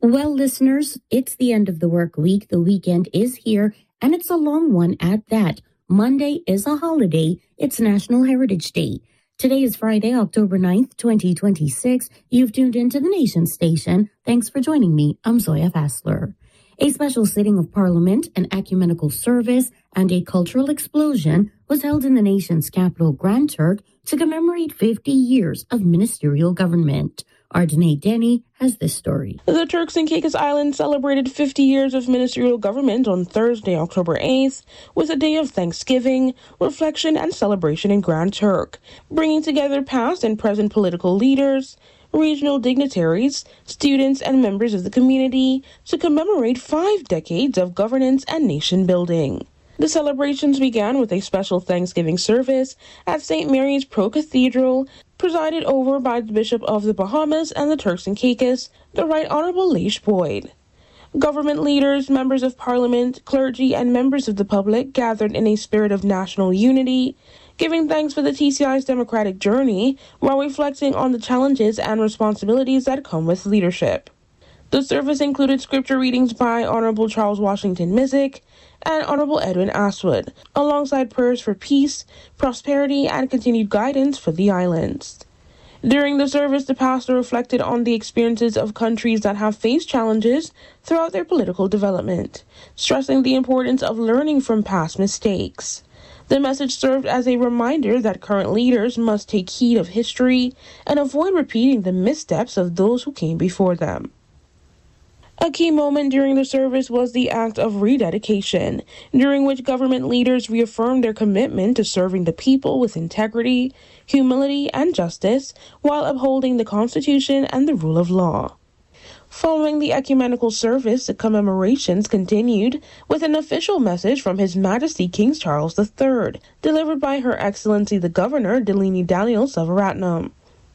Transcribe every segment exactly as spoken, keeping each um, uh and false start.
Well, listeners, it's the end of the work week. The weekend is here, and it's a long one at that. Monday is a holiday. It's National Heritage Day. Today is Friday, October ninth, twenty twenty-six. You've tuned into the Nation Station. Thanks for joining me. I'm Zoya Fassler. A special sitting of Parliament, an ecumenical service, and a cultural explosion was held in the nation's capital, Grand Turk, to commemorate fifty years of ministerial government. Ardene Denny has this story. The Turks and Caicos Islands celebrated fifty years of ministerial government on Thursday, October eighth, with a day of thanksgiving, reflection, and celebration in Grand Turk, bringing together past and present political leaders, regional dignitaries, students, and members of the community to commemorate five decades of governance and nation building. The celebrations began with a special Thanksgiving service at Saint Mary's Pro Cathedral, presided over by the Bishop of the Bahamas and the Turks and Caicos, the Right Honorable Leish Boyd. Government leaders, members of Parliament, clergy, and members of the public gathered in a spirit of national unity, giving thanks for the T C I's democratic journey while reflecting on the challenges and responsibilities that come with leadership. The service included scripture readings by Honorable Charles Washington Mizik and Honorable Edwin Aswood, alongside prayers for peace, prosperity, and continued guidance for the islands. During the service, the pastor reflected on the experiences of countries that have faced challenges throughout their political development, stressing the importance of learning from past mistakes. The message served as a reminder that current leaders must take heed of history and avoid repeating the missteps of those who came before them. A key moment during the service was the act of rededication, during which government leaders reaffirmed their commitment to serving the people with integrity, humility, and justice while upholding the Constitution and the rule of law. Following the ecumenical service, the commemorations continued with an official message from His Majesty King Charles the Third, delivered by Her Excellency the Governor, Delini Daniel Selvaratnam.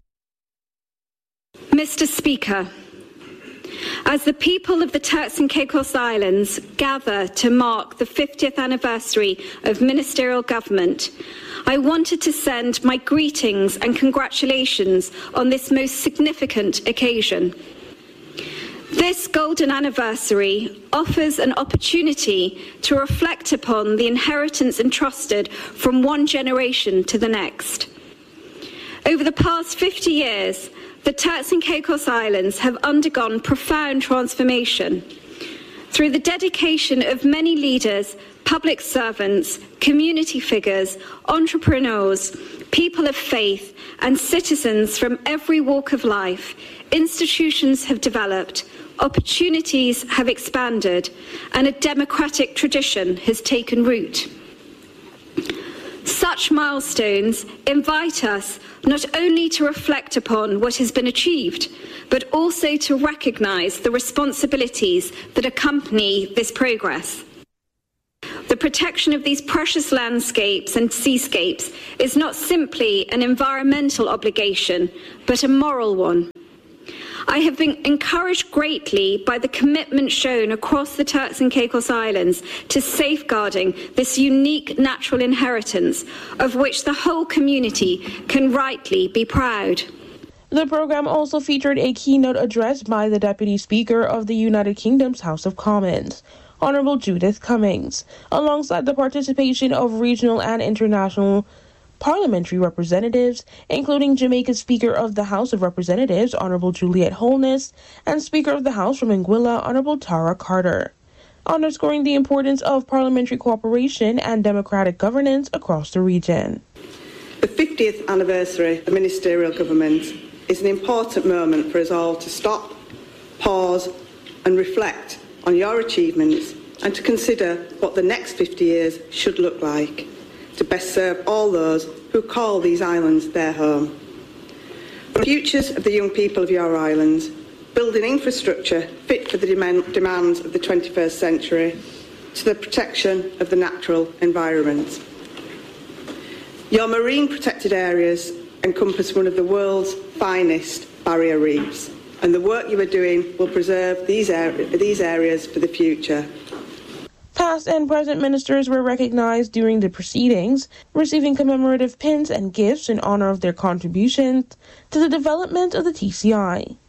Mister Speaker, as the people of the Turks and Caicos Islands gather to mark the fiftieth anniversary of ministerial government, I wanted to send my greetings and congratulations on this most significant occasion. This golden anniversary offers an opportunity to reflect upon the inheritance entrusted from one generation to the next. Over the past fifty years, the Turks and Caicos Islands have undergone profound transformation. Through the dedication of many leaders, public servants, community figures, entrepreneurs, people of faith, and citizens from every walk of life, institutions have developed, opportunities have expanded, and a democratic tradition has taken root. Such milestones invite us not only to reflect upon what has been achieved, but also to recognise the responsibilities that accompany this progress. The protection of these precious landscapes and seascapes is not simply an environmental obligation, but a moral one. I have been encouraged greatly by the commitment shown across the Turks and Caicos Islands to safeguarding this unique natural inheritance of which the whole community can rightly be proud. The program also featured a keynote address by the Deputy Speaker of the United Kingdom's House of Commons, Honorable Judith Cummings, alongside the participation of regional and international parliamentary representatives, including Jamaica's Speaker of the House of Representatives, Honorable Juliet Holness, and Speaker of the House from Anguilla, Honorable Tara Carter, underscoring the importance of parliamentary cooperation and democratic governance across the region. The fiftieth anniversary of ministerial government is an important moment for us all to stop, pause, and reflect on your achievements and to consider what the next fifty years should look like to best serve all those who call these islands their home. For the futures of the young people of your islands, building infrastructure fit for the demand, demands of the twenty-first century, to the protection of the natural environment. Your marine protected areas encompass one of the world's finest barrier reefs, and the work you are doing will preserve these, er- these areas for the future. Past and present ministers were recognized during the proceedings, receiving commemorative pins and gifts in honor of their contributions to the development of the T C I.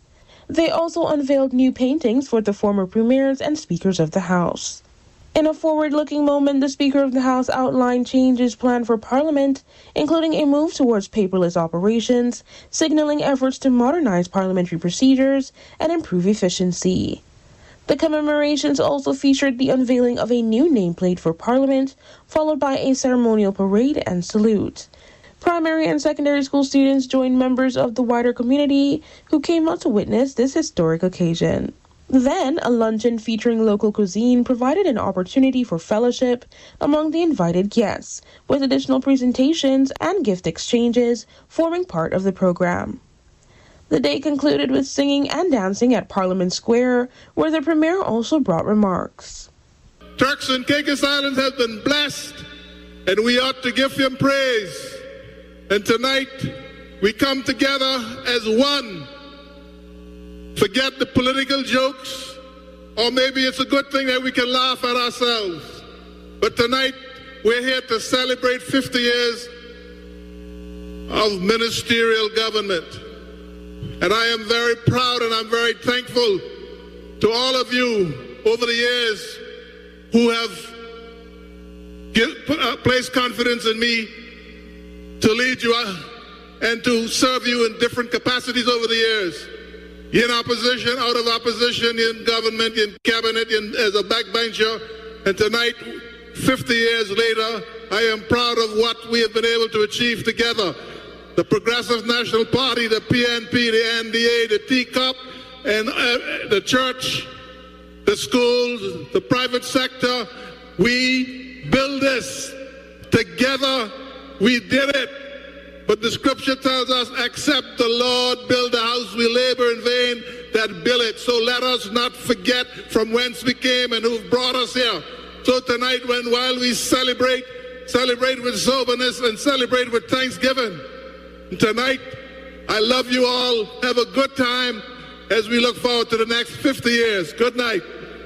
They also unveiled new paintings for the former premiers and speakers of the House. In a forward-looking moment, the Speaker of the House outlined changes planned for Parliament, including a move towards paperless operations, signaling efforts to modernize parliamentary procedures and improve efficiency. The commemorations also featured the unveiling of a new nameplate for Parliament, followed by a ceremonial parade and salute. Primary and secondary school students joined members of the wider community who came out to witness this historic occasion. Then, a luncheon featuring local cuisine provided an opportunity for fellowship among the invited guests, with additional presentations and gift exchanges forming part of the program. The day concluded with singing and dancing at Parliament Square, where the Premier also brought remarks. Turks and Caicos Islands has been blessed, and we ought to give him praise. And tonight, we come together as one. Forget the political jokes, or maybe it's a good thing that we can laugh at ourselves. But tonight, we're here to celebrate fifty years of ministerial government. And I am very proud and I'm very thankful to all of you over the years who have give, uh, placed confidence in me to lead you uh, and to serve you in different capacities over the years. In opposition, out of opposition, in government, in cabinet, in, as a backbencher. And tonight, fifty years later, I am proud of what we have been able to achieve together. The Progressive National Party, the P N P, the N D A, the T C O P, and uh, the church, the schools, the private sector. We build this together. We did it. But the scripture tells us, except the Lord build a house, we labor in vain that build it. So let us not forget from whence we came and who brought us here. So tonight, when while we celebrate, celebrate with soberness and celebrate with thanksgiving. And tonight, I love you all. Have a good time as we look forward to the next fifty years. Good night.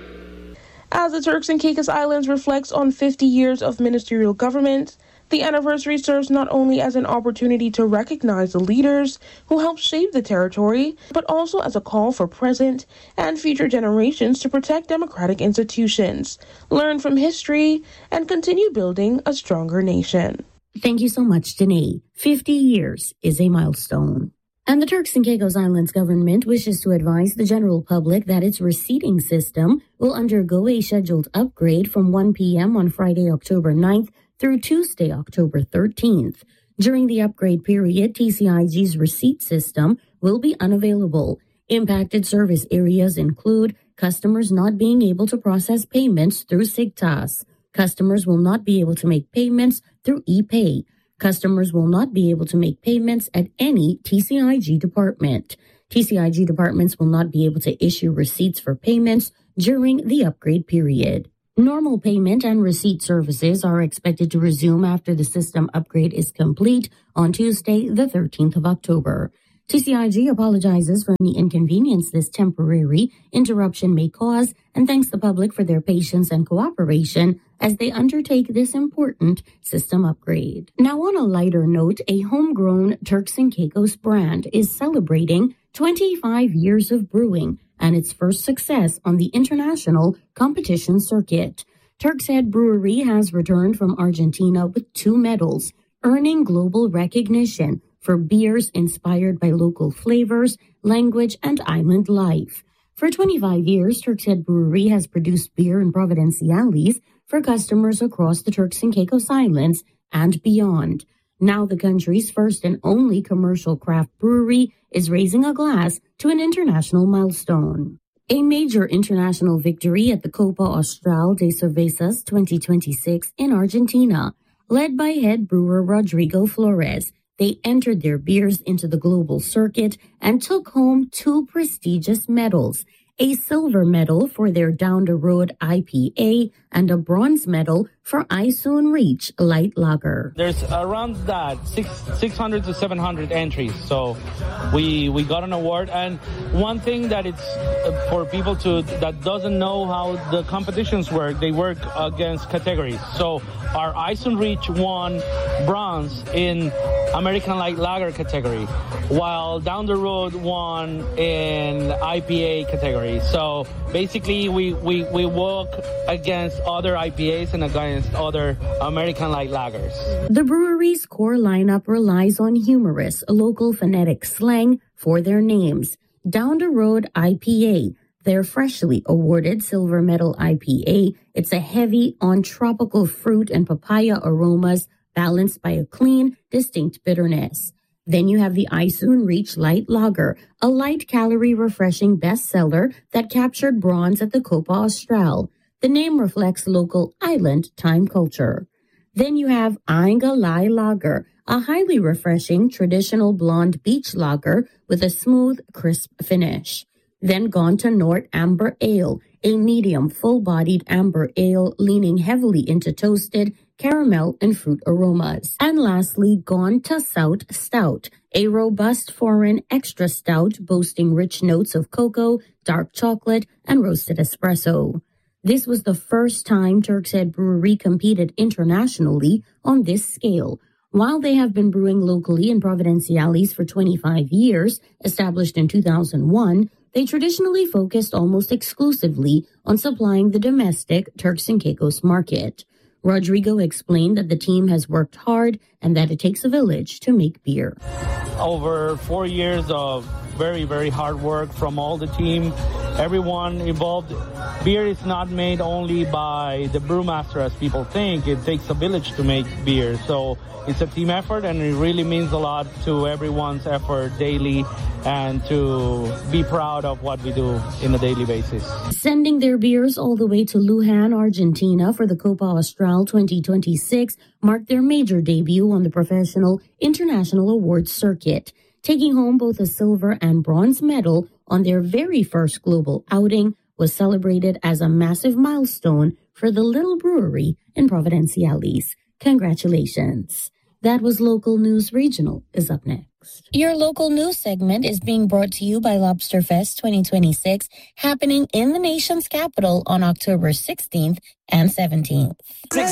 As the Turks and Caicos Islands reflects on fifty years of ministerial government, the anniversary serves not only as an opportunity to recognize the leaders who helped shape the territory, but also as a call for present and future generations to protect democratic institutions, learn from history, and continue building a stronger nation. Thank you so much, Danae. fifty years is a milestone. And the Turks and Caicos Islands government wishes to advise the general public that its receipting system will undergo a scheduled upgrade from one p.m. on Friday, October ninth, through Tuesday, October thirteenth. During the upgrade period, T C I G's receipt system will be unavailable. Impacted service areas include customers not being able to process payments through Sigtas. Customers will not be able to make payments through ePay. Customers will not be able to make payments at any T C I G department. T C I G departments will not be able to issue receipts for payments during the upgrade period. Normal payment and receipt services are expected to resume after the system upgrade is complete on Tuesday, the thirteenth of October. T C I G apologizes for any inconvenience this temporary interruption may cause and thanks the public for their patience and cooperation as they undertake this important system upgrade. Now, on a lighter note, a homegrown Turks and Caicos brand is celebrating twenty-five years of brewing and its first success on the international competition circuit. Turk's Head Brewery has returned from Argentina with two medals, earning global recognition for beers inspired by local flavors, language, and island life. For twenty-five years, Turk's Head Brewery has produced beer in Providenciales for customers across the Turks and Caicos Islands and beyond. Now the country's first and only commercial craft brewery is raising a glass to an international milestone. A major international victory at the Copa Austral de Cervezas twenty twenty-six in Argentina. Led by head brewer Rodrigo Flores, they entered their beers into the global circuit and took home two prestigious medals, a silver medal for their Down the Road I P A and a bronze medal for I Soon Reach Light Lager. There's around that six, 600 to seven hundred entries. So we we got an award. And one thing that it's uh, for people to that doesn't know how the competitions work, they work against categories. So our I Soon Reach won bronze in American Light Lager category, while Down the Road won in I P A category. So basically we, we, we work against other I P As and against other American Light Lagers. The brewery's core lineup relies on humorous local phonetic slang for their names. Down the Road I P A, their freshly awarded silver medal I P A. It's a heavy on tropical fruit and papaya aromas balanced by a clean, distinct bitterness. Then you have the I Soon Reach Light Lager, a light calorie refreshing bestseller that captured bronze at the Copa Austral. The name reflects local island time culture. Then you have Ainga Lai Lager, a highly refreshing traditional blonde beach lager with a smooth, crisp finish. Then Gone to North Amber Ale, a medium, full-bodied amber ale leaning heavily into toasted, caramel, and fruit aromas. And lastly, Gone to South Stout, a robust foreign extra stout boasting rich notes of cocoa, dark chocolate, and roasted espresso. This was the first time Turk's Head Brewery competed internationally on this scale. While they have been brewing locally in Providenciales for twenty-five years, established in two thousand one, they traditionally focused almost exclusively on supplying the domestic Turks and Caicos market. Rodrigo explained that the team has worked hard and that it takes a village to make beer. Over four years of very, very hard work from all the team, everyone involved. Beer is not made only by the brewmaster as people think. It takes a village to make beer. So it's a team effort, and it really means a lot to everyone's effort daily and to be proud of what we do in a daily basis. Sending their beers all the way to Lujan, Argentina for the Copa Austral twenty twenty-six marked their major debut on the professional international awards circuit, taking home both a silver and bronze medal on their very first global outing. Was celebrated as a massive milestone for the little brewery in Providenciales. Congratulations. That was Local News Regional is up next. Your local news segment is being brought to you by Lobster Fest twenty twenty-six, happening in the nation's capital on October sixteenth and seventeenth.